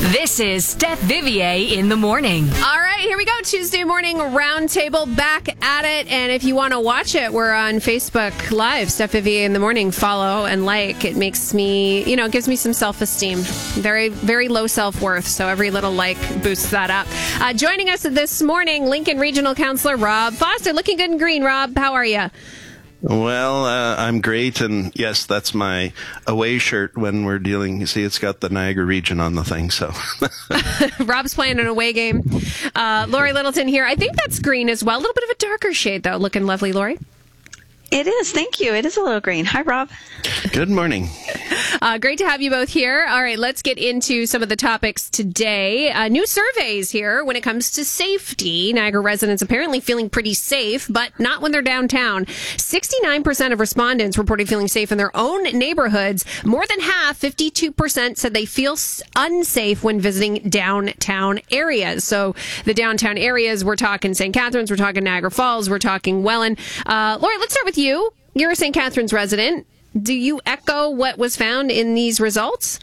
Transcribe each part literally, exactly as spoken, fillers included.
This is Steph Vivier in the morning. All right, here we go. Tuesday morning roundtable, back at it. And if you want to watch it, we're on Facebook Live. Steph Vivier in the morning. Follow and like. It makes me, you know, it gives me some self-esteem. Very, very low self-worth. So every little like boosts that up. Uh, joining us this morning, Lincoln Regional Councillor Rob Foster. Looking good and green, Rob. How are you? Well, uh, I'm great, and yes, that's my away shirt when we're dealing. You see, it's got the Niagara region on the thing, so. Rob's playing an away game. Uh, Lori Littleton here. I think that's green as well. A little bit of a darker shade, though. Looking lovely, Lori. It is. Thank you. It is a little green. Hi, Rob. Good morning. Uh, great to have you both here. All right, let's get into some of the topics today. Uh, new surveys here when it comes to safety. Niagara residents apparently feeling pretty safe, but not when they're downtown. sixty-nine percent of respondents reported feeling safe in their own neighborhoods. More than half, fifty-two percent, said they feel unsafe when visiting downtown areas. So the downtown areas, we're talking Saint Catharines, we're talking Niagara Falls, we're talking Welland. Uh, Lori, let's start with you. You're a Saint Catharines resident. Do you echo what was found in these results?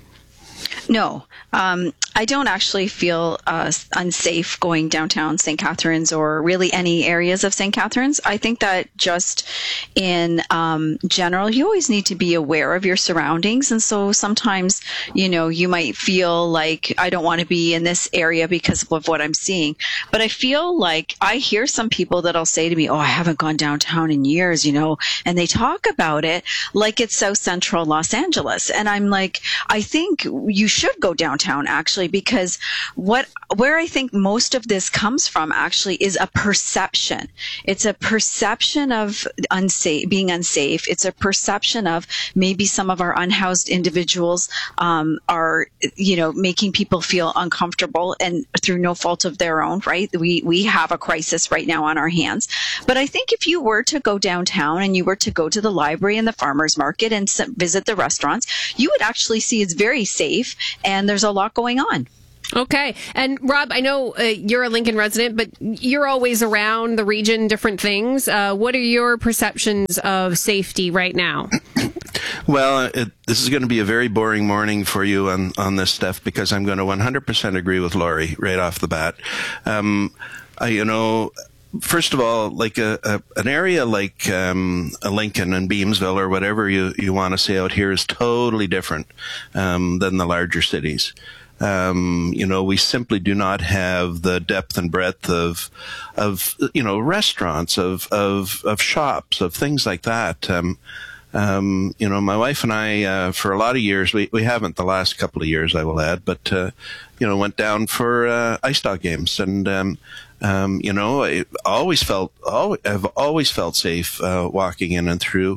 No, um, I don't actually feel uh, unsafe going downtown Saint Catharines or really any areas of Saint Catharines. I think that just in um, general, you always need to be aware of your surroundings. And so sometimes, you know, you might feel like I don't want to be in this area because of what I'm seeing. But I feel like I hear some people that'll say to me, oh, I haven't gone downtown in years, you know, and they talk about it like it's South Central Los Angeles. And I'm like, I think you should go downtown actually, because what where I think most of this comes from actually is a perception. It's a perception of unsafe, being unsafe. It's a perception of maybe some of our unhoused individuals um, are, you know, making people feel uncomfortable and through no fault of their own, right? We we have a crisis right now on our hands. But I think if you were to go downtown and you were to go to the library and the farmers market and visit the restaurants, you would actually see it's very safe and there's a lot going on. Okay. And Rob, I know uh, you're a Lincoln resident, but you're always around the region, different things. Uh, what are your perceptions of safety right now? Well, it, this is going to be a very boring morning for you on, on this stuff because I'm going to one hundred percent agree with Lori right off the bat. Um, I, you know... First of all, like a, a an area like um, a Lincoln and Beamsville or whatever you, you want to say out here is totally different um, than the larger cities. Um, you know, we simply do not have the depth and breadth of of you know restaurants, of of of shops, of things like that. Um, um, you know, my wife and I, uh, for a lot of years, we we haven't the last couple of years, I will add, but uh, you know, went down for uh, ice dog games and. Um, Um, you know, I always felt, always, I've always felt safe uh, walking in and through.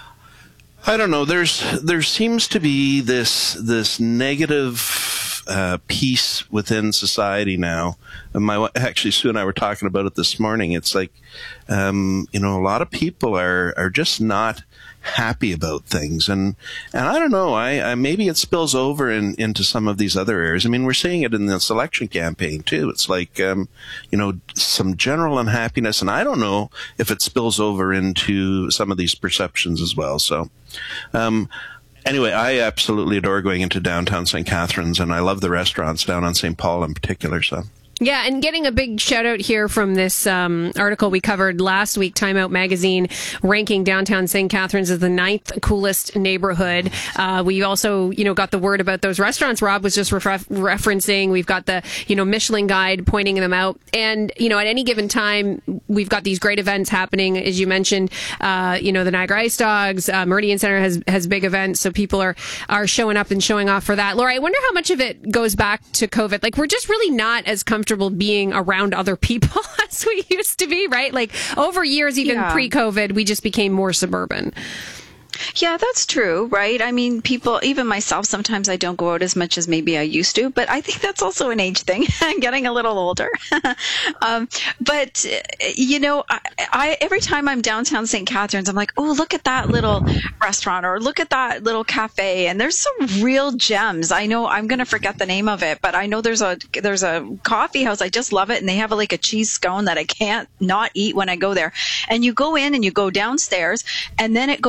I don't know. There's there seems to be this this negative uh, piece within society now. And my actually Sue and I were talking about it this morning. It's like, um, you know, a lot of people are are just not happy about things, and and I don't know. I, I maybe it spills over in, into some of these other areas. I mean, we're seeing it in this election campaign too. It's like um, you know, some general unhappiness, and I don't know if it spills over into some of these perceptions as well. So. Um, Anyway, I absolutely adore going into downtown Saint Catharines, and I love the restaurants down on Saint Paul in particular. So. Yeah, and getting a big shout out here from this um, article we covered last week, Time Out Magazine, ranking downtown Saint Catharines as the ninth coolest neighborhood. Uh, we also, you know, got the word about those restaurants Rob was just ref- referencing. We've got the, you know, Michelin Guide pointing them out. And, you know, at any given time, we've got these great events happening. As you mentioned, uh, you know, the Niagara Ice Dogs, uh, Meridian Center has, has big events. So people are, are showing up and showing off for that. Laura, I wonder how much of it goes back to COVID. Like, we're just really not as comfortable being around other people as we used to be, right? Like over years, even yeah. pre-COVID, we just became more suburban. Yeah, that's true, right? I mean, people, even myself, sometimes I don't go out as much as maybe I used to, but I think that's also an age thing. I'm getting a little older. um, but, you know, I, I every time I'm downtown Saint Catharines, I'm like, oh, look at that little restaurant or look at that little cafe. And there's some real gems. I know I'm going to forget the name of it, but I know there's a there's a coffee house. I just love it. And they have a, like a cheese scone that I can't not eat when I go there. And you go in and you go downstairs and then it goes off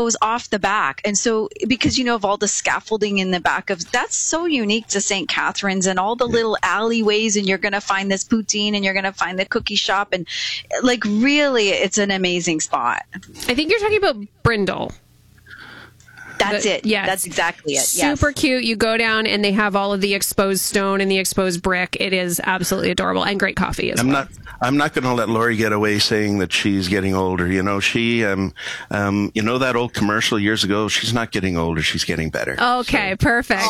the back. And so, because, you know, of all the scaffolding in the back of, that's so unique to Saint Catharines and all the yeah. little alleyways, and you're going to find this poutine and you're going to find the cookie shop. And like, really, it's an amazing spot. I think you're talking about Brindle. That's the, it. Yes. That's exactly it. Super yes. cute. You go down and they have all of the exposed stone and the exposed brick. It is absolutely adorable, and great coffee as I'm well. not. I'm not going to let Lori get away saying that she's getting older. You know, she, um, um, you know that old commercial years ago. She's not getting older. She's getting better. Okay, so. Perfect.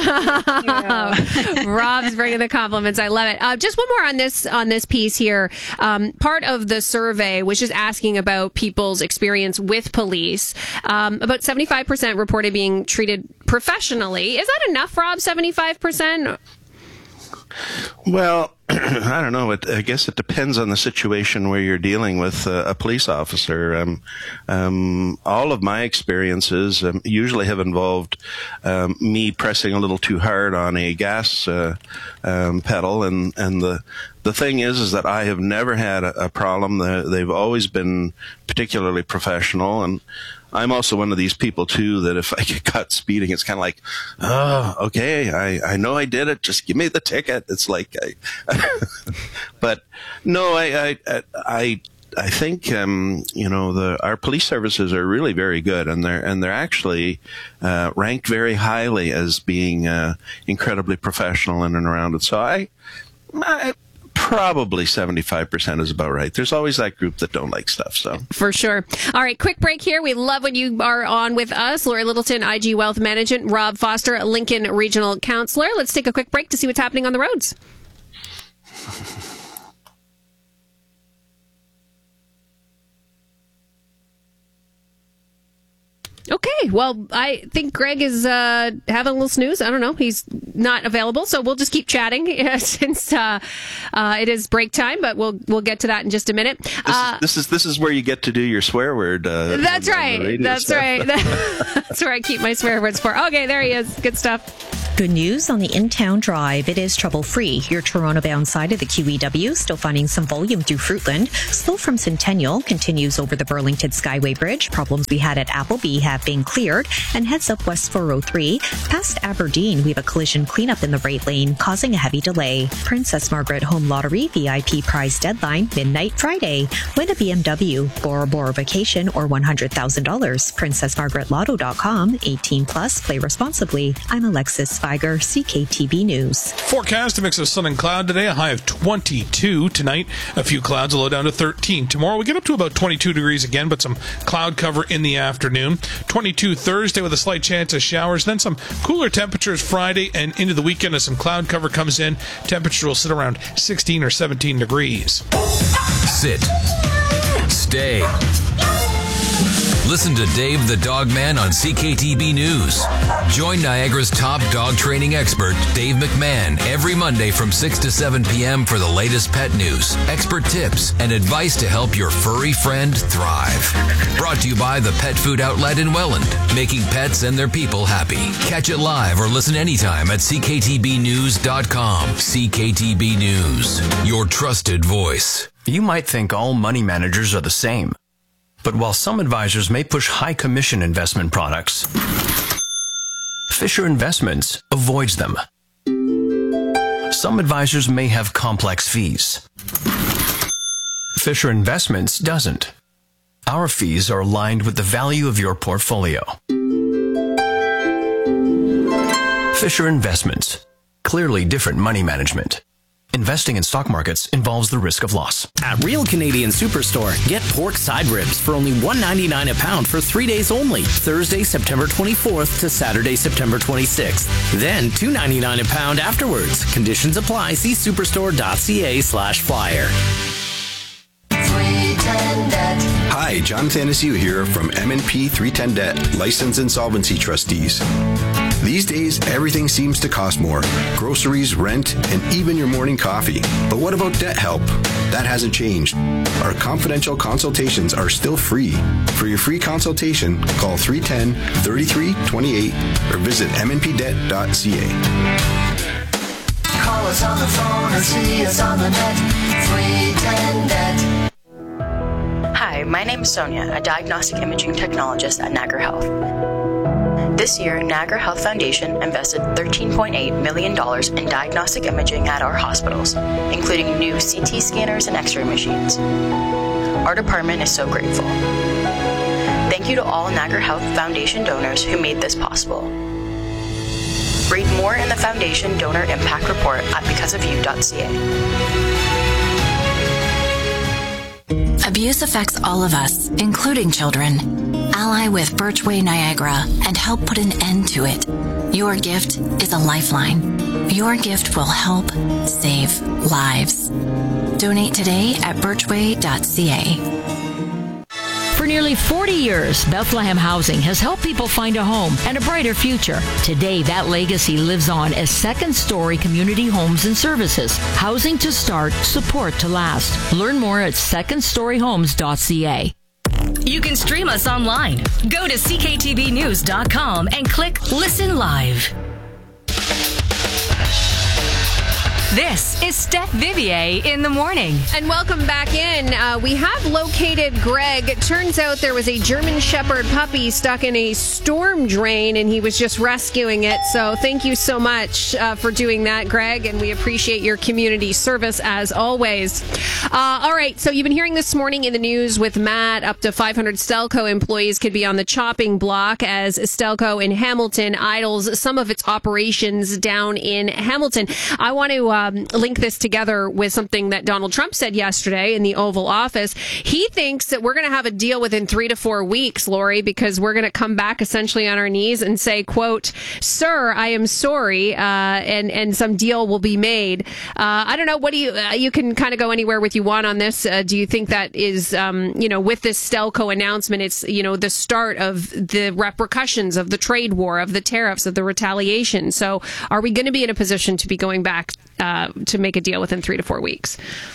Rob's bringing the compliments. I love it. Uh, just one more on this on this piece here. Um, part of the survey, which is asking about people's experience with police. Um, about seventy-five percent reported being treated professionally. Is that enough, Rob? seventy-five percent? Well, I don't know. It, I guess it depends on the situation where you're dealing with uh, a police officer. Um, um, all of my experiences um, usually have involved um, me pressing a little too hard on a gas uh, um, pedal, and and the the thing is, is that I have never had a, a problem. They've always been particularly professional, and I'm also one of these people, too, that if I get caught speeding, it's kind of like, oh, okay, I, I know I did it. Just give me the ticket. It's like, I, but no, I, I, I, I think, um, you know, the, our police services are really very good, and they're, and they're actually, uh, ranked very highly as being, uh, incredibly professional in and around it. So I, I probably seventy-five percent is about right. There's always that group that don't like stuff. So for sure. All right, quick break here. We love when you are on with us. Lori Littleton, I G Wealth Management, Rob Foster, Lincoln Regional Counselor. Let's take a quick break to see what's happening on the roads. Okay, well, I think Greg is uh, having a little snooze. I don't know. He's not available, so we'll just keep chatting since uh, uh, it is break time, but we'll we'll get to that in just a minute. This, uh, is, this is this is where you get to do your swear word. Uh, that's on, right. on that's stuff. right. That's where I keep my swear words for. Okay, there he is. Good stuff. Good news on the in-town drive. It is trouble-free. Your Toronto-bound side of the Q E W still finding some volume through Fruitland. Slow from Centennial continues over the Burlington Skyway Bridge. Problems we had at Appleby have been cleared and heads up west four oh three. Past Aberdeen, we have a collision cleanup in the right lane, causing a heavy delay. Princess Margaret Home Lottery V I P prize deadline midnight Friday. Win a B M W, Bora Bora Vacation, or one hundred thousand dollars. princess margaret lotto dot com. eighteen plus. Play responsibly. I'm Alexis Feiger, C K T B News. Forecast, a mix of sun and cloud today, a high of twenty-two. Tonight, a few clouds, a low down to thirteen. Tomorrow, we get up to about twenty-two degrees again, but some cloud cover in the afternoon. twenty-two Thursday with a slight chance of showers. Then some cooler temperatures Friday and into the weekend as some cloud cover comes in. Temperature will sit around sixteen or seventeen degrees. Sit. Stay. Listen to Dave the Dog Man on C K T B News. Join Niagara's top dog training expert, Dave McMahon, every Monday from six to seven p.m. for the latest pet news, expert tips, and advice to help your furry friend thrive. Brought to you by the Pet Food Outlet in Welland, making pets and their people happy. Catch it live or listen anytime at c k t b news dot com. C K T B News, your trusted voice. You might think all money managers are the same. But while some advisors may push high commission investment products, Fisher Investments avoids them. Some advisors may have complex fees. Fisher Investments doesn't. Our fees are aligned with the value of your portfolio. Fisher Investments. Clearly different money management. Investing in stock markets involves the risk of loss. At Real Canadian Superstore, get pork side ribs for only one dollar ninety-nine a pound for three days only. Thursday, September twenty-fourth to Saturday, September twenty-sixth. Then two dollars ninety-nine a pound afterwards. Conditions apply. See superstore.ca slash flyer. Hi, John Thanasiu here from M and P three ten Debt, Licensed Insolvency Trustees. These days, everything seems to cost more. Groceries, rent, and even your morning coffee. But what about debt help? That hasn't changed. Our confidential consultations are still free. For your free consultation, call three one zero, three three two eight or visit m n p debt dot c a. Call us on the phone or see us on the net. three ten debt. Hi, Hi, my name is Sonia, a diagnostic imaging technologist at Niagara Health. This year, Niagara Health Foundation invested thirteen point eight million dollars in diagnostic imaging at our hospitals, including new C T scanners and X-ray machines. Our department is so grateful. Thank you to all Niagara Health Foundation donors who made this possible. Read more in the Foundation Donor Impact Report at because of you dot c a. Abuse affects all of us, including children. Ally with Birchway Niagara and help put an end to it. Your gift is a lifeline. Your gift will help save lives. Donate today at birchway dot c a. For nearly forty years, Bethlehem Housing has helped people find a home and a brighter future. Today, that legacy lives on as Second Story Community Homes and Services. Housing to start, support to last. Learn more at second story homes dot c a. You can stream us online. Go to c k t v news dot com and click Listen Live. This is Steph Vivier in the morning. And welcome back in. Uh, we have located Greg. It turns out there was a German Shepherd puppy stuck in a storm drain, and he was just rescuing it. So thank you so much uh, for doing that, Greg, and we appreciate your community service as always. Uh, all right, so you've been hearing this morning in the news with Matt, up to five hundred Stelco employees could be on the chopping block as Stelco in Hamilton idles some of its operations down in Hamilton. I want to uh, Um, link this together with something that Donald Trump said yesterday in the Oval Office. He thinks that we're going to have a deal within three to four weeks, Lori, because we're going to come back essentially on our knees and say, quote, "Sir, I am sorry," uh, and and some deal will be made. Uh, I don't know. What do you? Uh, you can kind of go anywhere with you want on this. Uh, do you think that is, um, you know, with this Stelco announcement, it's, you know, the start of the repercussions of the trade war, of the tariffs, of the retaliation? So, are we going to be in a position to be going back Uh, to make a deal within three to four weeks?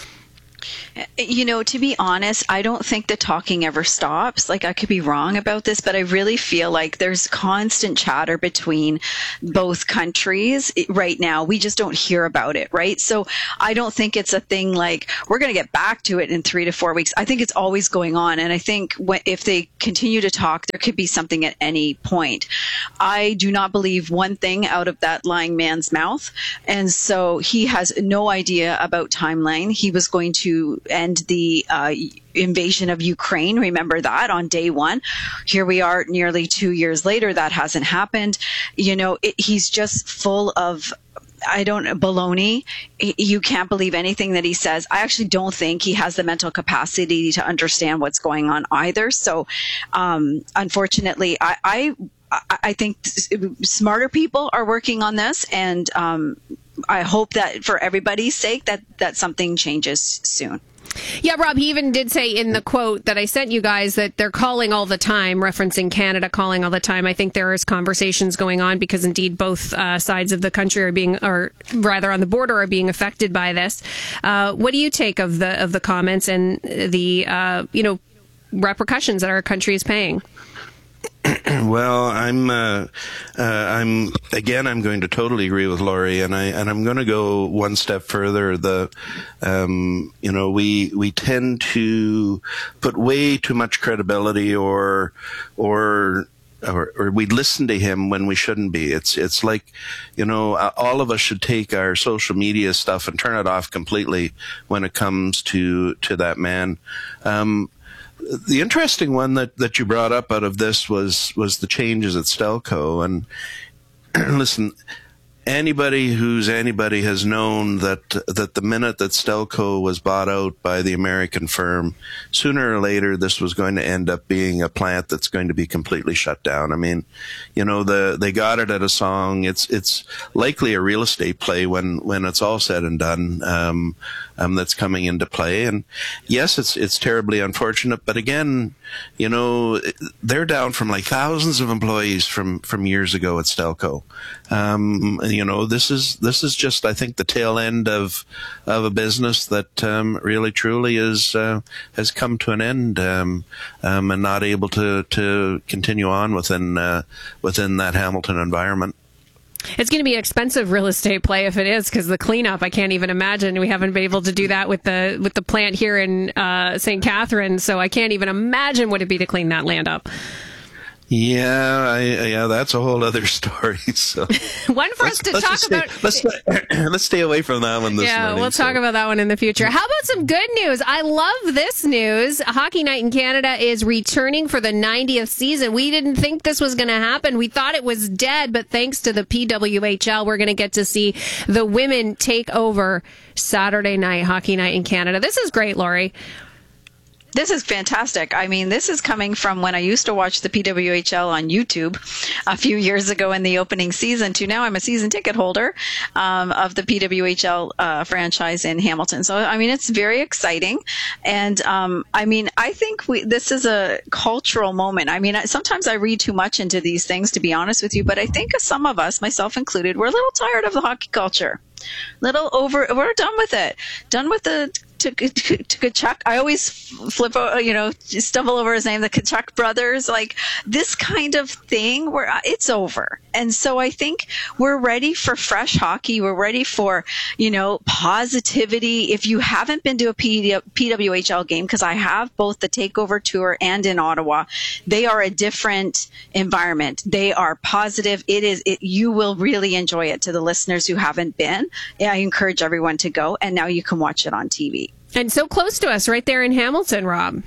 You know, to be honest, I don't think the talking ever stops. Like, I could be wrong about this, but I really feel like there's constant chatter between both countries right now. We just don't hear about it, right? So I don't think it's a thing like we're going to get back to it in three to four weeks. I think it's always going on. And I think when, if they continue to talk, there could be something at any point. I do not believe one thing out of that lying man's mouth. And so he has no idea about timeline. He was going to end the uh, invasion of Ukraine. Remember that on day one. Here we are nearly two years later. That hasn't happened. You know, it, he's just full of, I don't know, baloney. You can't believe anything that he says. I actually don't think he has the mental capacity to understand what's going on either. So, um, unfortunately, I, I, I think smarter people are working on this, and um, I hope that for everybody's sake that, that something changes soon. Yeah, Rob, he even did say in the quote that I sent you guys that they're calling all the time, referencing Canada calling all the time. I think there is conversations going on because indeed both uh, sides of the country are being, or rather on the border, are being affected by this. Uh, what do you take of the of the comments and the uh, you know repercussions that our country is paying? Well, I'm, uh, uh, I'm again. I'm going to totally agree with Lori, and I and I'm going to go one step further. The, um, you know, we we tend to put way too much credibility, or or. Or, or we listen to him when we shouldn't be. It's it's like, you know, all of us should take our social media stuff and turn it off completely when it comes to to that man. Um, The interesting one that, that you brought up out of this was, was the changes at Stelco. And listen, anybody who's anybody has known that that the minute that Stelco was bought out by the American firm, sooner or later this was going to end up being a plant that's going to be completely shut down. I mean, you know, the they got it at a song. It's it's likely a real estate play when when it's all said and done. Um, um, that's coming into play, and yes, it's it's terribly unfortunate. But again, you know, they're down from like thousands of employees from from years ago at Stelco. Um, you know, this is this is just, I think, the tail end of of a business that um, really truly is uh, has come to an end, um, um, and not able to to continue on within uh, within that Hamilton environment. It's going to be an expensive real estate play if it is, because the cleanup, I can't even imagine. We haven't been able to do that with the with the plant here in uh, Saint Catharines, so I can't even imagine what it'd be to clean that land up. Yeah, I, yeah, that's a whole other story. So one for us to talk stay, about. Let's let's stay away from that one this yeah, morning. we'll so. talk about that one in the future. How about some good news? I love this news. Hockey Night in Canada is returning for the ninetieth season. We didn't think this was going to happen. We thought it was dead, but thanks to the P W H L, we're going to get to see the women take over Saturday night Hockey Night in Canada. This is great, Lori. This is fantastic. I mean, this is coming from when I used to watch the P W H L on YouTube a few years ago in the opening season to now I'm a season ticket holder um, of the P W H L uh, franchise in Hamilton. So, I mean, it's very exciting. And, um, I mean, I think we, this is a cultural moment. I mean, I, sometimes I read too much into these things, to be honest with you, but I think some of us, myself included, we're a little tired of the hockey culture. Little over, we're done with it. Done with the to, to, to Tkachuk. I always flip, you know, stumble over his name, the Tkachuk brothers. Like this kind of thing, where it's over. And so I think we're ready for fresh hockey. We're ready for, you know, positivity. If you haven't been to a P W H L game, because I have both the Takeover Tour and in Ottawa, they are a different environment. They are positive. It is. It, you will really enjoy it. To the listeners who haven't been, I encourage everyone to go. And now you can watch it on T V. And so close to us, right there in Hamilton, Rob.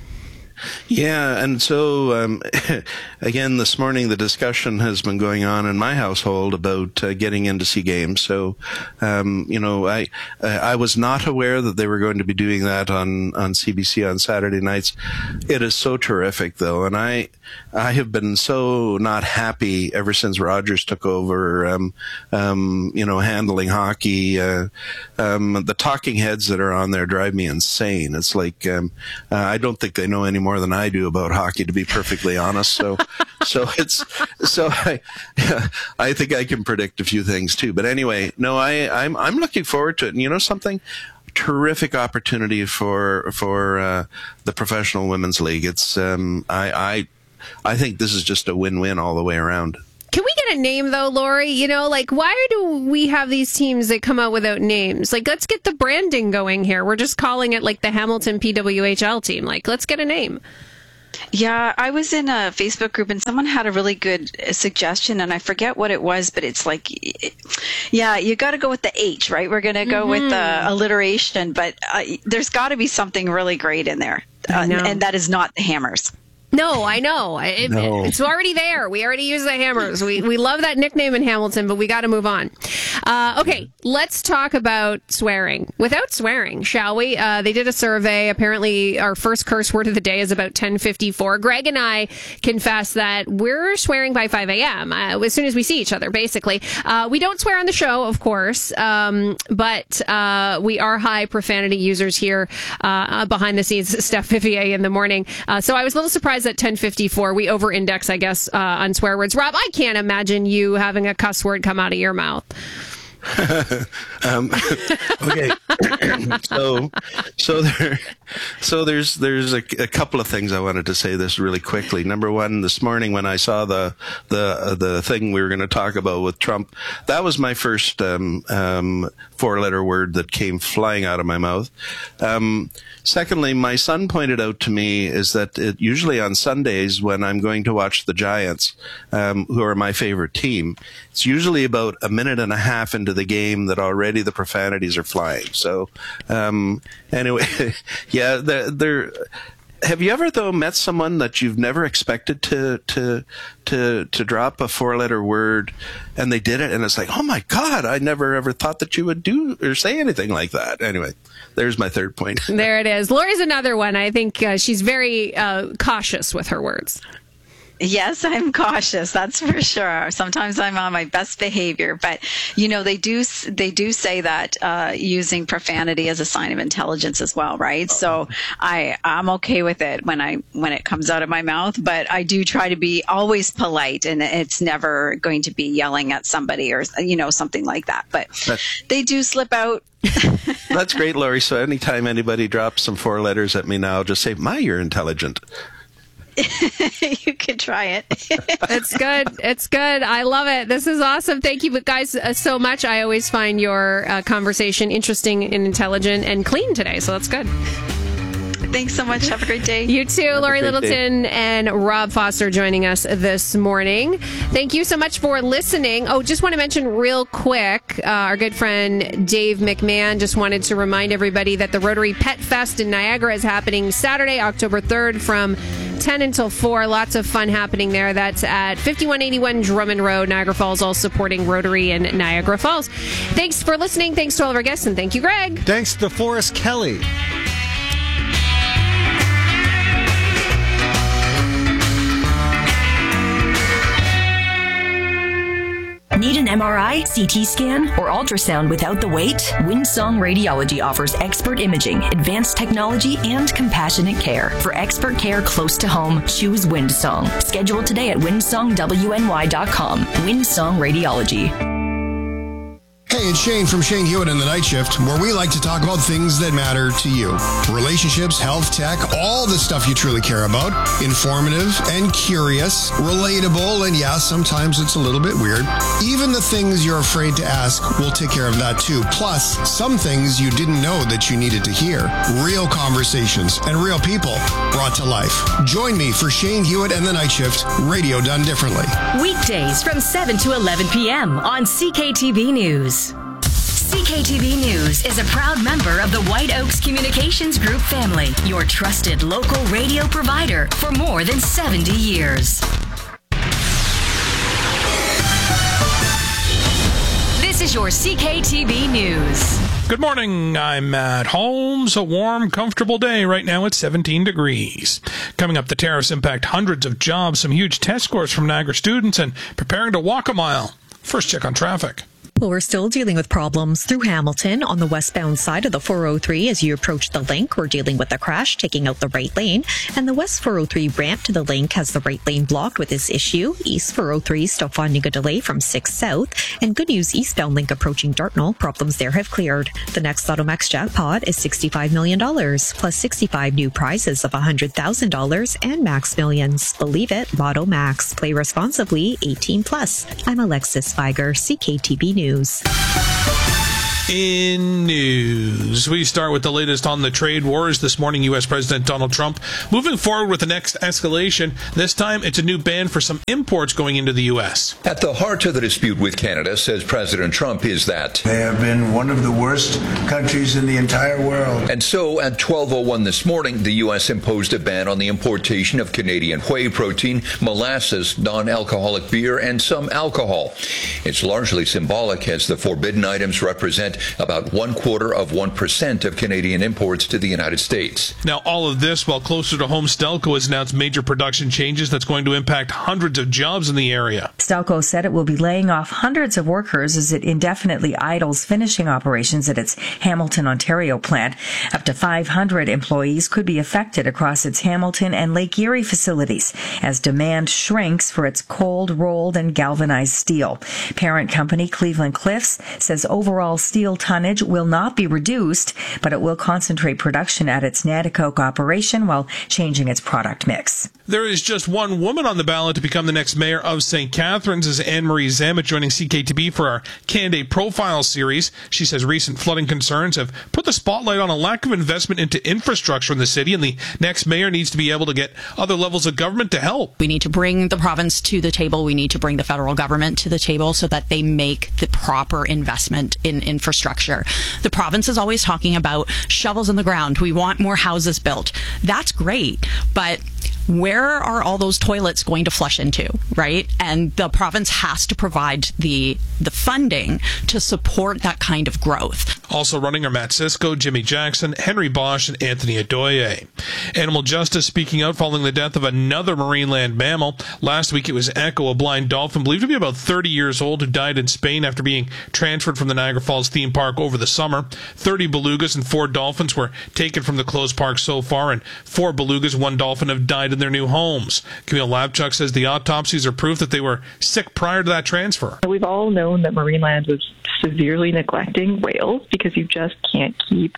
Yeah, and so um, again, this morning the discussion has been going on in my household about uh, getting in to see games. So, um, you know, I I was not aware that they were going to be doing that on, on C B C on Saturday nights. It is so terrific, though, and I I have been so not happy ever since Rogers took over. Um, um, you know, handling hockey. Uh, um, the talking heads that are on there drive me insane. It's like um, uh, I don't think they know any more than I do about hockey, to be perfectly honest. So, so it's so I, I think I can predict a few things too. But anyway, no, I, I'm I'm looking forward to it. And you know something, terrific opportunity for for uh, the Professional Women's League. It's um, I I I think this is just a win-win all the way around. Can we get a name, though, Lori? You know, like, why do we have these teams that come out without names? Like, let's get the branding going here. We're just calling it, like, the Hamilton P W H L team. Like, let's get a name. Yeah, I was in a Facebook group and someone had a really good suggestion, and I forget what it was, but it's like, yeah, you got to go with the H, right? We're going to go mm-hmm. with the alliteration, but uh, there's got to be something really great in there, uh, and that is not the Hammers. No, I know. It, no. It's already there. We already use the Hammers. We we love that nickname in Hamilton, but we got to move on. Uh, okay, let's talk about swearing. Without swearing, shall we? Uh, they did a survey. Apparently, our first curse word of the day is about ten fifty-four. Greg and I confess that we're swearing by five a.m. Uh, as soon as we see each other, basically. Uh, we don't swear on the show, of course, um, but uh, we are high profanity users here uh, behind the scenes. Steph Vivier in the morning. Uh, so I was a little surprised at ten fifty-four. We over-index, I guess, uh, on swear words. Rob, I can't imagine you having a cuss word come out of your mouth. um, okay, so so there, so there's there's a, a couple of things I wanted to say this really quickly. Number one, this morning when I saw the the uh, the thing we were going to talk about with Trump, that was my first um, um, four-letter word that came flying out of my mouth. Um, secondly, my son pointed out to me is that it, usually on Sundays when I'm going to watch the Giants, um, who are my favorite team, it's usually about a minute and a half into the game that already the profanities are flying. So, um, anyway, yeah, they're, they're, have you ever though met someone that you've never expected to, to, to, to drop a four letter word and they did it and it's like, oh my God, I never ever thought that you would do or say anything like that. Anyway, there's my third point. There it is. Lori's another one. I think uh, she's very uh, cautious with her words. Yes, I'm cautious. That's for sure. Sometimes I'm on my best behavior, but you know they do they do say that uh, using profanity is a sign of intelligence as well, right? So I I'm okay with it when I when it comes out of my mouth, but I do try to be always polite, and it's never going to be yelling at somebody or you know something like that. But they do slip out. That's great, Lori. So anytime anybody drops some four letters at me now, just say, "My, you're intelligent." you could try it. It's good. It's good. I love it. This is awesome. Thank you guys uh, so much. I always find your uh, conversation interesting and intelligent and clean today, so that's good. Thanks so much. Have a great day. You too. Have Lori Littleton day. And Rob Foster joining us this morning. Thank you so much for listening. Oh, just want to mention real quick, uh, our good friend Dave McMahon just wanted to remind everybody that the Rotary Pet Fest in Niagara is happening Saturday, October third from ten until four. Lots of fun happening there. That's at fifty-one eighty-one Drummond Road, Niagara Falls, all supporting Rotary in Niagara Falls. Thanks for listening. Thanks to all of our guests, and thank you, Greg. Thanks to Forrest Kelly. Need an M R I, C T scan, or ultrasound without the wait? Windsong Radiology offers expert imaging, advanced technology, and compassionate care. For expert care close to home, choose Windsong. Schedule today at windsong w n y dot com. Windsong Radiology. Hey, it's Shane from Shane Hewitt and the Night Shift, where we like to talk about things that matter to you. Relationships, health, tech, all the stuff you truly care about. Informative and curious, relatable, and yeah, sometimes it's a little bit weird. Even the things you're afraid to ask, we'll take care of that too. Plus, some things you didn't know that you needed to hear. Real conversations and real people brought to life. Join me for Shane Hewitt and the Night Shift, radio done differently. Weekdays from seven to eleven p.m. on C K T V News. C K T V News is a proud member of the White Oaks Communications Group family, your trusted local radio provider for more than seventy years. This is your C K T V News. Good morning. I'm Matt Holmes. A warm, comfortable day. Right now it's seventeen degrees. Coming up, the tariffs impact hundreds of jobs, some huge test scores from Niagara students, and preparing to walk a mile. First check on traffic. Well, we're still dealing with problems through Hamilton on the westbound side of the four oh three as you approach the link. We're dealing with a crash taking out the right lane, and the west four oh three ramp to the link has the right lane blocked with this issue. East four oh three still finding a delay from six south, and good news, eastbound link approaching Dartnell. Problems there have cleared. The next Lotto Max jackpot is sixty-five million dollars, plus sixty-five new prizes of one hundred thousand dollars and Max Millions. Believe it, Lotto Max. Play responsibly, eighteen plus. I'm Alexis Feiger, C K T V News. News. In news, we start with the latest on the trade wars. This morning, U S President Donald Trump moving forward with the next escalation. This time, it's a new ban for some imports going into the U S. At the heart of the dispute with Canada, says President Trump, is that they have been one of the worst countries in the entire world. And so, at twelve oh one this morning, the U S imposed a ban on the importation of Canadian whey protein, molasses, non-alcoholic beer, and some alcohol. It's largely symbolic, as the forbidden items represent about one quarter of one percent of Canadian imports to the United States. Now, all of this while closer to home, Stelco has announced major production changes that's going to impact hundreds of jobs in the area. Stelco said it will be laying off hundreds of workers as it indefinitely idles finishing operations at its Hamilton, Ontario plant. Up to five hundred employees could be affected across its Hamilton and Lake Erie facilities as demand shrinks for its cold, rolled, and galvanized steel. Parent company Cleveland Cliffs says overall steel tonnage will not be reduced, but it will concentrate production at its Nanticoke operation while changing its product mix. There is just one woman on the ballot to become the next mayor of Saint Catharines, is Anne-Marie Zamet, joining C K T B for our Candidate Profile series. She says recent flooding concerns have put the spotlight on a lack of investment into infrastructure in the city, and the next mayor needs to be able to get other levels of government to help. We need to bring the province to the table. We need to bring the federal government to the table so that they make the proper investment in infrastructure. The province is always talking about shovels in the ground. We want more houses built. That's great, but where are all those toilets going to flush into, right? And the province has to provide the the funding to support that kind of growth. Also running are Matt Cisco, Jimmy Jackson, Henry Bosch, and Anthony Adoye. Animal justice speaking out following the death of another marine land mammal. Last week it was Echo, a blind dolphin believed to be about thirty years old, who died in Spain after being transferred from the Niagara Falls theme park over the summer. thirty belugas and four dolphins were taken from the closed park so far, and four belugas, one dolphin have died in their new homes. Camille Labchuk says the autopsies are proof that they were sick prior to that transfer. We've all known that Marineland was severely neglecting whales because you just can't keep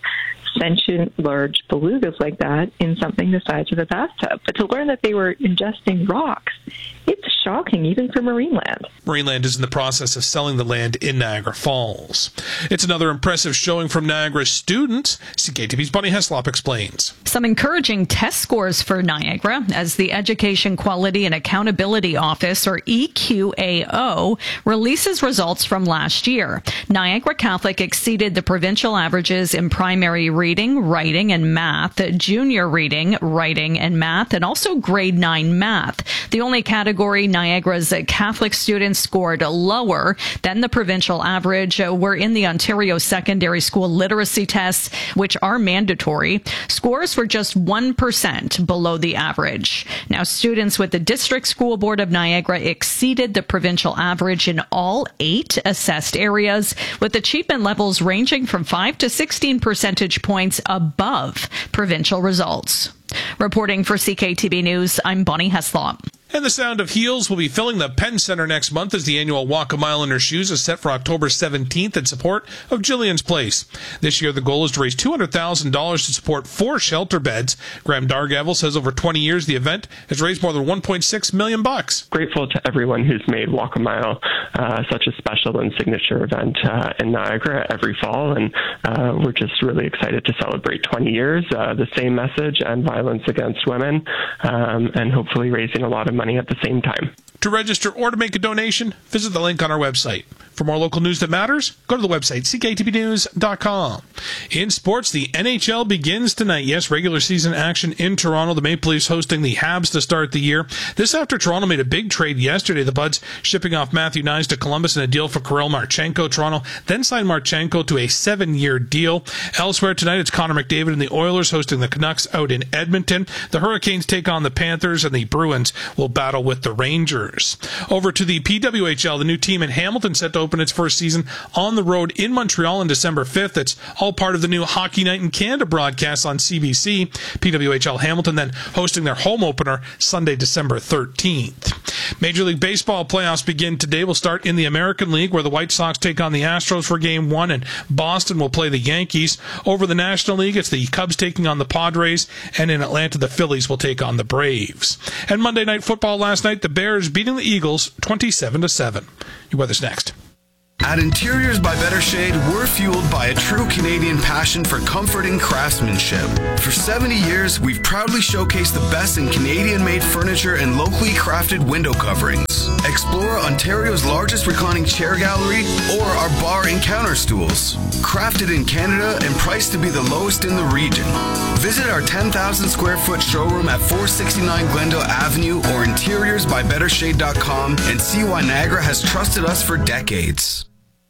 sentient large belugas like that in something the size of a bathtub. But to learn that they were ingesting rocks, it's shocking, even for Marineland. Marineland is in the process of selling the land in Niagara Falls. It's another impressive showing from Niagara students. C K T V's Bonnie Heslop explains. Some encouraging test scores for Niagara as the Education Quality and Accountability Office, or E Q A O, releases results from last year. Niagara Catholic exceeded the provincial averages in primary reading, writing, and math, junior reading, writing, and math, and also grade nine math. The only category Niagara's Catholic students scored lower than the provincial average were in the Ontario Secondary School literacy tests, which are mandatory. Scores were just one percent below the average. Now, students with the District School Board of Niagara exceeded the provincial average in all eight assessed areas, with achievement levels ranging from five to sixteen percentage points above provincial results. Reporting for C K T V News, I'm Bonnie Heslop. And the Sound of Heels will be filling the Penn Center next month as the annual Walk a Mile in Her Shoes is set for October seventeenth in support of Jillian's Place. This year, the goal is to raise two hundred thousand dollars to support four shelter beds. Graham Dargavel says over twenty years, the event has raised more than one point six million bucks. Grateful to everyone who's made Walk a Mile uh, such a special and signature event uh, in Niagara every fall, and uh, we're just really excited to celebrate twenty years, uh, the same message and violence against women, um, and hopefully raising a lot of money at the same time. To register or to make a donation, visit the link on our website. For more local news that matters, go to the website, c k t v news dot com. In sports, the N H L begins tonight. Yes, regular season action in Toronto. The Maple Leafs hosting the Habs to start the year. This after Toronto made a big trade yesterday. The Buds shipping off Matthew Nyes to Columbus in a deal for Kirill Marchenko. Toronto then signed Marchenko to a seven-year deal. Elsewhere tonight, it's Connor McDavid and the Oilers hosting the Canucks out in Edmonton. The Hurricanes take on the Panthers, and the Bruins will battle with the Rangers. Over to the P W H L, the new team in Hamilton set to open its first season on the road in Montreal on December fifth. It's all part of the new Hockey Night in Canada broadcast on C B C. P W H L Hamilton then hosting their home opener Sunday, December thirteenth. Major League Baseball playoffs begin today. We'll start in the American League, where the White Sox take on the Astros for game one, and Boston will play the Yankees. Over the National League, it's the Cubs taking on the Padres, and in Atlanta, the Phillies will take on the Braves. And Monday Night Football last night, the Bears beating the Eagles twenty-seven to seven. Your weather's next. At Interiors by Better Shade, we're fueled by a true Canadian passion for comfort and craftsmanship. For seventy years, we've proudly showcased the best in Canadian-made furniture and locally crafted window coverings. Explore Ontario's largest reclining chair gallery or our bar and counter stools. Crafted in Canada and priced to be the lowest in the region. Visit our ten thousand square foot showroom at four sixty-nine Glendale Avenue or interiors by better shade dot com and see why Niagara has trusted us for decades.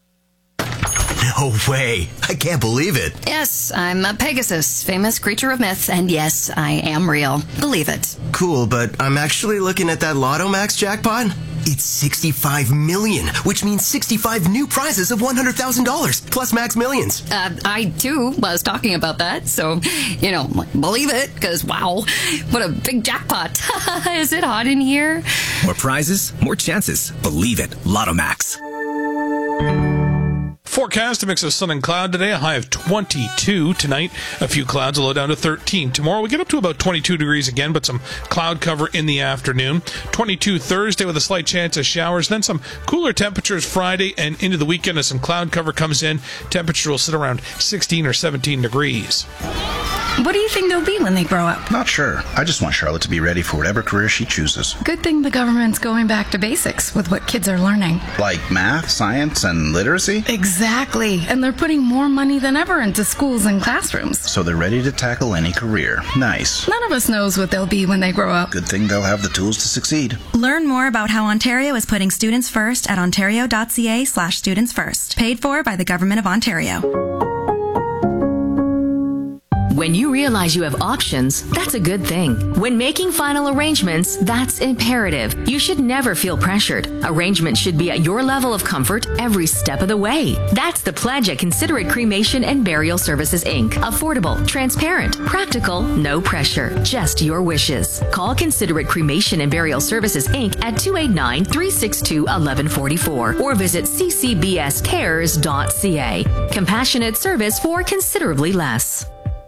No way. I can't believe it. Yes, I'm a Pegasus, famous creature of myth, and yes, I am real. Believe it. Cool, but I'm actually looking at that Lotto Max jackpot. It's sixty-five million, which means sixty-five new prizes of one hundred thousand dollars, plus Max Millions. Uh, I, too, was talking about that, so, you know, believe it, because, wow, what a big jackpot. Is it hot in here? More prizes, more chances. Believe it. Lotto Max. Forecast, a mix of sun and cloud today, a high of twenty-two. Tonight, a few clouds, a low down to thirteen. Tomorrow, we get up to about twenty-two degrees again, but some cloud cover in the afternoon. twenty-two Thursday with a slight chance of showers. Then some cooler temperatures Friday and into the weekend as some cloud cover comes in. Temperature will sit around sixteen or seventeen degrees. What do you think they'll be when they grow up? Not sure. I just want Charlotte to be ready for whatever career she chooses. Good thing the government's going back to basics with what kids are learning. Like math, science, and literacy? Exactly. And they're putting more money than ever into schools and classrooms. So they're ready to tackle any career. Nice. None of us knows what they'll be when they grow up. Good thing they'll have the tools to succeed. Learn more about how Ontario is putting students first at ontario.ca slash students first. Paid for by the Government of Ontario. When you realize you have options, that's a good thing. When making final arrangements, that's imperative. You should never feel pressured. Arrangements should be at your level of comfort every step of the way. That's the pledge at Considerate Cremation and Burial Services, Incorporated. Affordable, transparent, practical, no pressure, just your wishes. Call Considerate Cremation and Burial Services, Incorporated at two eight nine, three six two, one one four four or visit c c b s cares dot c a. Compassionate service for considerably less.